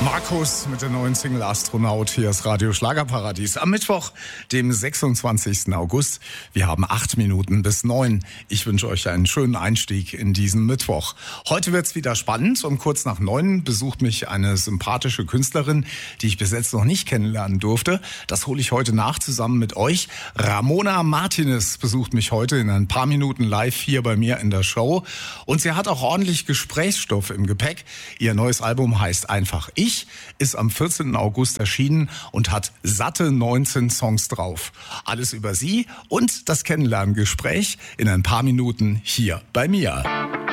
Markus mit der neuen Single Astronaut. Hier ist Radio Schlagerparadies. Am Mittwoch, dem 26. August. Wir haben 8 Minuten bis 9. Ich wünsche euch einen schönen Einstieg in diesen Mittwoch. Heute wird's wieder spannend. Um kurz nach 9 besucht mich eine sympathische Künstlerin, die ich bis jetzt noch nicht kennenlernen durfte. Das hole ich heute nach zusammen mit euch. Ramona Martinez besucht mich heute in ein paar Minuten live hier bei mir in der Show. Und sie hat auch ordentlich Gesprächsstoff im Gepäck. Ihr neues Album heißt einfach Ich, ist am 14. August erschienen und hat satte 19 Songs drauf. Alles über sie und das Kennenlerngespräch in ein paar Minuten hier bei mir.